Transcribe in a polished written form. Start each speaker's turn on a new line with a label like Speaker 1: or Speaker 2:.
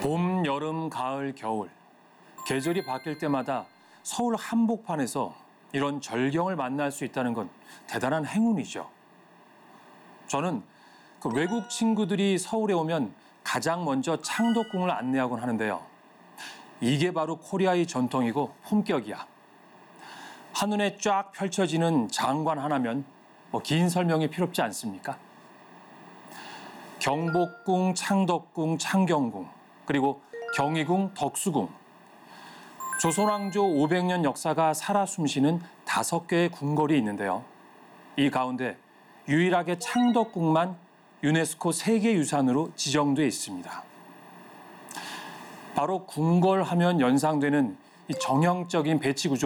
Speaker 1: 봄, 여름, 가을, 겨울 계절이 바뀔 때마다 서울 한복판에서 이런 절경을 만날 수 있다는 건 대단한 행운이죠. 저는 그 외국 친구들이 서울에 오면 가장 먼저 창덕궁을 안내하곤 하는데요. 이게 바로 코리아의 전통이고 품격이야. 한눈에 쫙 펼쳐지는 장관 하나면 긴 설명이 필요없지 않습니까? 경복궁, 창덕궁, 창경궁, 그리고 경희궁, 덕수궁. 조선왕조 500년 역사가 살아 숨쉬는 5개의 궁궐이 있는데요. 이 가운데 유일하게 창덕궁만 유네스코 세계유산으로 지정돼 있습니다. 바로 궁궐 하면 연상되는 이 정형적인 배치 구조